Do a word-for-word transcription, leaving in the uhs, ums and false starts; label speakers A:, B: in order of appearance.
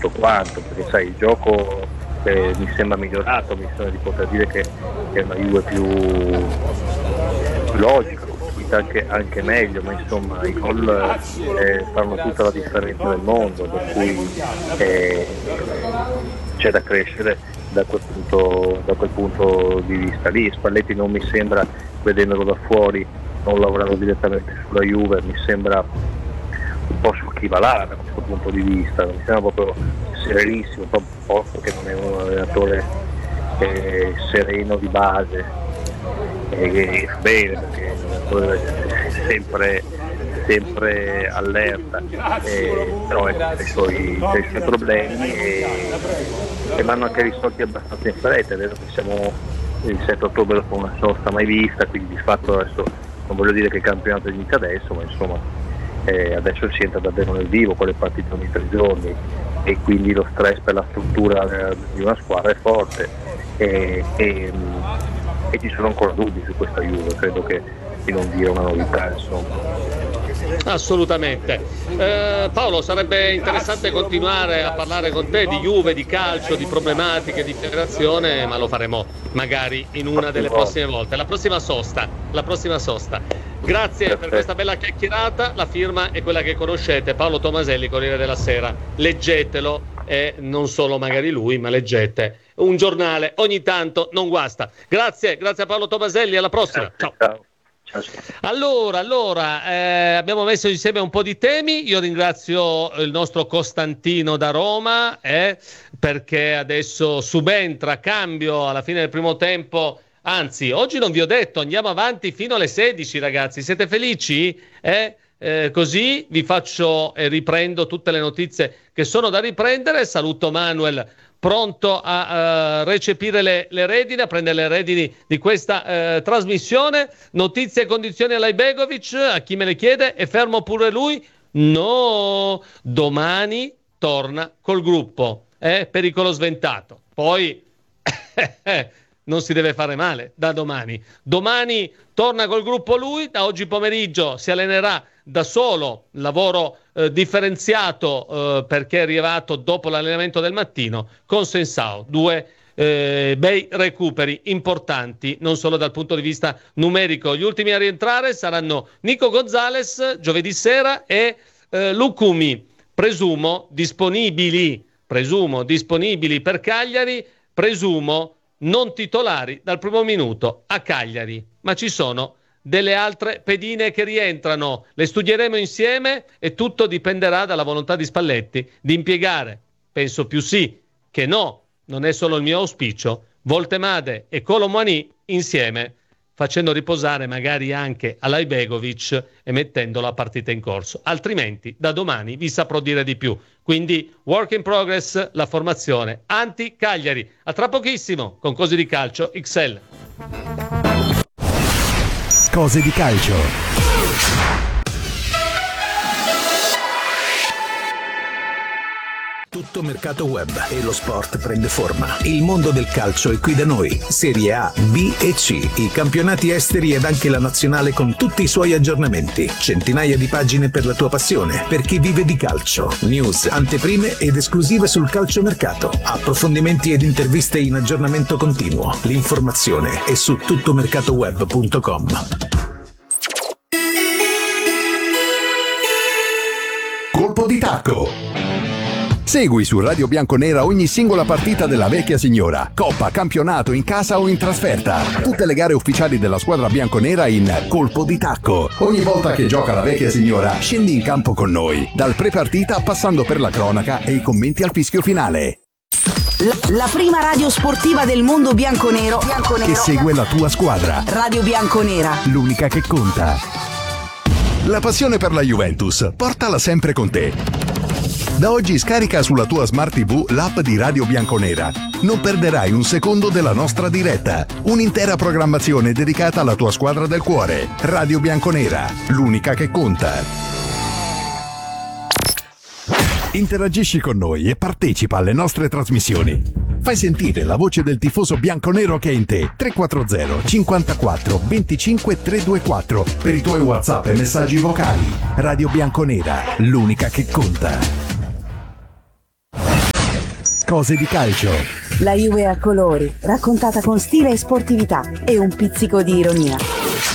A: tutto quanto, perché sai, il gioco eh, mi sembra migliorato, mi sembra di poter dire che è una Juve più, più logica, costruita anche, anche meglio, ma insomma i gol eh, fanno tutta la differenza del mondo, per cui eh, c'è da crescere da quel punto, da quel punto di vista lì. Spalletti non mi sembra, vedendolo da fuori, non lavorando direttamente sulla Juve, mi sembra un po' su chi va là da questo punto di vista, mi sembra proprio serenissimo, proprio perché non è un allenatore eh, sereno di base, e che fa bene perché è un allenatore sempre, sempre allerta, eh, però ha i suoi, i suoi problemi e, e vanno anche risolti abbastanza in fretta. È vero che siamo il sette ottobre dopo una sosta mai vista, quindi di fatto adesso non voglio dire che il campionato inizia adesso, ma insomma eh, adesso si entra davvero nel vivo con le partite ogni tre giorni e quindi lo stress per la struttura eh, di una squadra è forte e, e, e ci sono ancora dubbi su questa Juve, credo che di non dire una novità, insomma.
B: Assolutamente. Eh, Paolo, sarebbe interessante continuare a parlare con te di Juve, di calcio, di problematiche di federazione, ma lo faremo magari in una delle prossime volte. La prossima sosta, la prossima sosta. Grazie Perfetto. Per questa bella chiacchierata. La firma è quella che conoscete, Paolo Tomaselli, Corriere della Sera. Leggetelo, e non solo magari lui, ma leggete un giornale ogni tanto, non guasta. Grazie, grazie a Paolo Tomaselli, alla prossima. Ciao. Ciao. Allora, allora eh, abbiamo messo insieme un po' di temi. Io ringrazio il nostro Costantino da Roma eh, perché adesso subentra, cambio alla fine del primo tempo. Anzi, oggi non vi ho detto, andiamo avanti fino alle sedici, ragazzi. Siete felici? Eh? Eh, così vi faccio e eh, riprendo tutte le notizie che sono da riprendere. Saluto Manuel, pronto a uh, recepire le, le redini, a prendere le redini di questa uh, trasmissione. Notizie e condizioni all'Ibegovic, a chi me le chiede, è fermo pure lui? No, domani torna col gruppo, eh? Pericolo sventato. Poi non si deve fare male da domani. Domani torna col gruppo lui, da oggi pomeriggio si allenerà da solo, lavoro eh, differenziato eh, perché è arrivato dopo l'allenamento del mattino con Sensao. Due eh, bei recuperi importanti, non solo dal punto di vista numerico. Gli ultimi a rientrare saranno Nico Gonzalez giovedì sera e eh, Lukumi, presumo disponibili, presumo disponibili per Cagliari, presumo non titolari dal primo minuto a Cagliari, ma ci sono delle altre pedine che rientrano, le studieremo insieme e tutto dipenderà dalla volontà di Spalletti di impiegare, penso più sì che no, non è solo il mio auspicio, Voltemade e Kolo Muani insieme, facendo riposare magari anche Alaibegovic e mettendo la partita in corso, altrimenti da domani vi saprò dire di più. Quindi work in progress, la formazione anti-Cagliari. A tra pochissimo con Cose di Calcio X L.
C: Cose di Calcio. Tutto mercato web e lo sport prende forma. Il mondo del calcio è qui da noi. Serie A, B e C, i campionati esteri ed anche la nazionale con tutti i suoi aggiornamenti. Centinaia di pagine per la tua passione, per chi vive di calcio. News, anteprime ed esclusive sul calciomercato. Approfondimenti ed interviste in aggiornamento continuo. L'informazione è su tuttomercatoweb punto com. Colpo di tacco. Segui su Radio Bianconera ogni singola partita della vecchia signora. Coppa, campionato, in casa o in trasferta. Tutte le gare ufficiali della squadra bianconera in Colpo di Tacco. Ogni volta che gioca la vecchia signora, scendi in campo con noi. Dal pre-partita passando per la cronaca e i commenti al fischio finale.
D: La, la prima radio sportiva del mondo bianconero, bianconero
C: che segue la tua squadra.
D: Radio Bianconera.
C: L'unica che conta. La passione per la Juventus, portala sempre con te. Da oggi scarica sulla tua Smart tivù l'app di Radio Bianconera. Non perderai un secondo della nostra diretta. Un'intera programmazione dedicata alla tua squadra del cuore. Radio Bianconera, l'unica che conta. Interagisci con noi e partecipa alle nostre trasmissioni. Fai sentire la voce del tifoso bianconero che è in te. tre quattro zero cinquantaquattro venticinque trecentoventiquattro per i tuoi WhatsApp e messaggi vocali. Radio Bianconera, l'unica che conta.
E: cose di calcio.
D: La Juve a colori, raccontata con stile e sportività e un pizzico di ironia.